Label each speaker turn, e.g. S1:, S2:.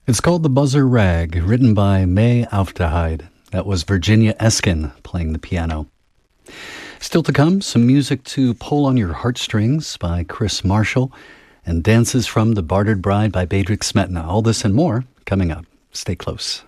S1: It's called The Buzzer Rag, written by May Aufderheide. That was Virginia Eskin playing the piano. Still to come, some music to pull on your heartstrings by Chris Marshall and Dances from the Bartered Bride by Bedřich Smetana. All this and more coming up. Stay close.